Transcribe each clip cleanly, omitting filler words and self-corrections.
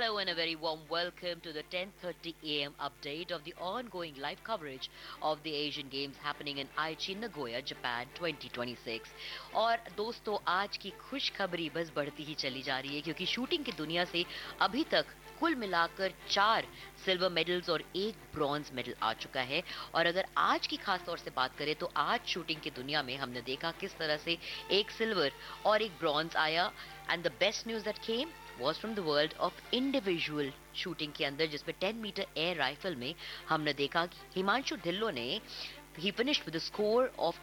Hello and a very warm welcome to the 10:30 a.m. update of the ongoing live coverage of the Asian Games happening in Aichi, Nagoya, Japan 2026. और दोस्तों आज की खुशखबरी बस बढ़ती ही चली जा रही है क्योंकि शूटिंग की दुनिया से अभी तक कुल मिलाकर 4 सिल्वर मेडल्स और 1 ब्रॉन्ज मेडल आ चुका है। और अगर आज की खास तौर से बात करें तो आज शूटिंग की दुनिया में हमने देखा किस तरह से एक सिल्वर और एक ब्रॉन्ज आया। And the best news that came was from the world of individual shooting के अंदर, जिसमें 10 मीटर एयर राइफल में हमने देखा कि हिमांशु ढिल्लो ने he finished with a score of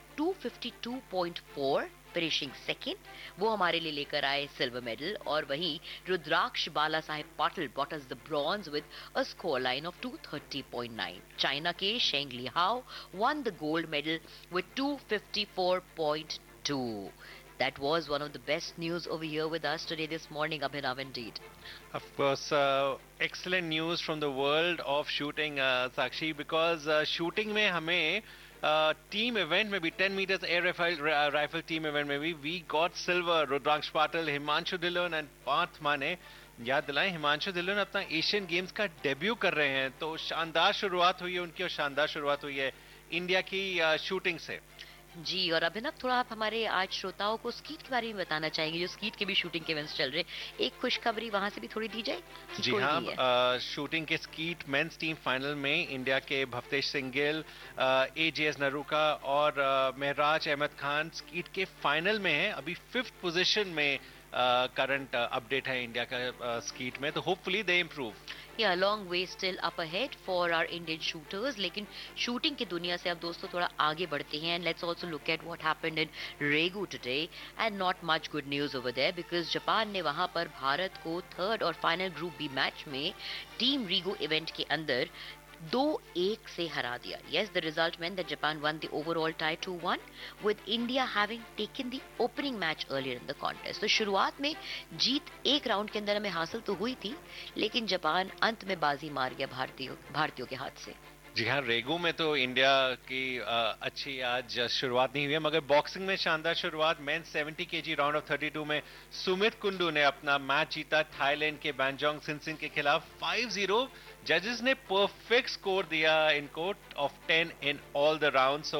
252.4, finishing second. वो हमारे लिए लेकर आए सिल्वर मेडल। और वहीं रुद्राक्ष बाला साहेब Patil brought us the bronze with a score line of 230.9। China के शेंग लिहाओ won the gold medal with 254.2। That was one of the best news over here with us today this morning, Abhinav, indeed. Of course, excellent news from the world of shooting, Sakshi, because shooting में हमें team event में भी 10 metres air rifle team event में भी we got silver. Rudraksha Patil, Himanshu Dhillon and Partha माने। याद दिलाएं, हिमांशु ढिल्लोन अपना Asian games का डेब्यू कर रहे हैं, तो शानदार शुरुआत हुई है उनकी और शानदार शुरुआत हुई है इंडिया की शूटिंग से। जी, और अभिनव थोड़ा आप हमारे आज श्रोताओं को स्कीट के बारे में बताना चाहेंगे, जो स्कीट के भी शूटिंग के इवेंट्स चल रहे हैं। एक खुशखबरी वहां से भी थोड़ी दी जाए। जी हाँ, शूटिंग के स्कीट मेंस टीम फाइनल में इंडिया के भवतेश सिंह गिल, AJS नरूका और महराज अहमद खान स्कीट के फाइनल में है। अभी 5th पोजीशन में करंट अपडेट है इंडिया का स्कीट में, तो hopefully they improve. Yeah, a long way still up ahead for our Indian shooters. लेकिन शूटिंग की दुनिया से अब दोस्तों थोड़ा आगे बढ़ते हैं। And let's also look at what happened in Regu today. And not much good news over there because Japan ने वहां पर भारत को थर्ड और फाइनल ग्रुप बी मैच में टीम रीगो इवेंट के अंदर 2-1 से हरा दिया। Yes, the result meant that Japan won the overall tie 2-1 with India having taken the opening match earlier in the contest. तो शुरुआत में जीत एक राउंड के अंदर हमें हासिल तो हुई थी, लेकिन जापान अंत में बाजी मार गया भारतीयों के हाथ से। जी हाँ, रेगू में तो इंडिया की अच्छी आज शुरुआत नहीं हुई है, मगर बॉक्सिंग में शानदार शुरुआत। मेन 70 केजी राउंड ऑफ 32 में सुमित कुंडू ने अपना मैच जीता थाईलैंड के बैंजोंग सिनसिन के खिलाफ 5-0। जजेस ने परफेक्ट स्कोर दिया इनको of 10 in all the round.